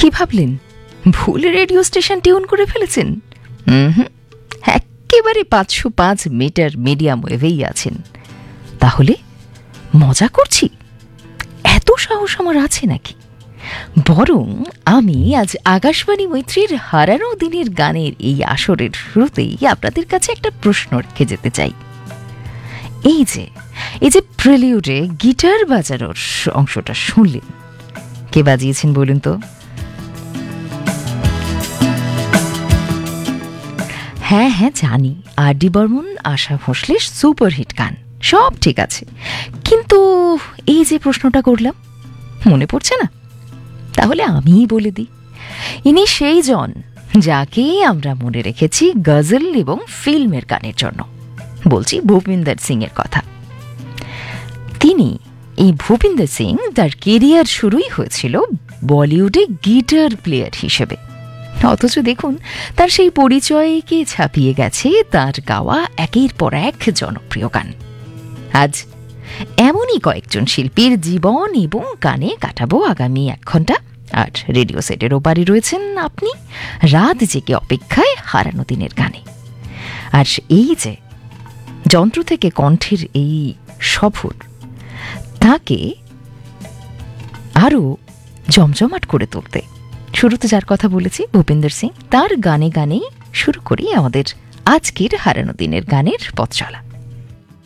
কি ভাবলেন ভুল রেডিও স্টেশন টিউন করে ফেলেছেন? একেবারে 505 মিটার মিডিয়াম ওয়েভেই আছেন। তাহলে মজা করছি? এত সাহস আমার আছে নাকি? বরং আমি আজ আকাশবাণী মৈত্রীর হারানো দিনের গানের এই আসরের শুরুতেই আপনাদের কাছে একটা প্রশ্ন রেখে যেতে চাই। এই যে প্রেলিউডে গিটার বাজানোর অংশটা শুনলেন, কে বাজিয়েছেন বলুন তো? হ্যাঁ জানি, আর.ডি. বর্মন, আশা ভোঁসলের সুপারহিট গান, সব ঠিক আছে, কিন্তু এই যে প্রশ্নটা করলাম মনে পড়ছে না? তাহলে আমিই বলে দিই, ইনি সেই জন যাকে আমরা মনে রেখেছি গজল এবং ফিল্মের গানের জন্য। বলছি ভূপিন্দর সিং এর কথা। এই ভূপিন্দর সিং তার কেরিয়ার শুরুই হয়েছিল বলিউডে গিটার প্লেয়ার হিসেবে, অথচ দেখুন তার সেই পরিচয়কে ছাপিয়ে গেছে তার গাওয়া একের পর এক জনপ্রিয় গান। আজ এমনই কয়েকজন শিল্পীর জীবন এবং গানে কাটাবো আগামী 1 ঘন্টা। আর রেডিও সেটের ওপারে রয়েছেন আপনি, রাত জেগে অপেক্ষায় হারানো দিনের গানে। আর এই যে যন্ত্র থেকে কণ্ঠের এই সফর, তাকে আরো জমজমাট করে তুলতে শুরুতে যার কথা বলেছি ভূপিন্দর সিং, তার গানে গানেই শুরু করি আমাদের আজকের হারানো দিনের গানের পথ চলা।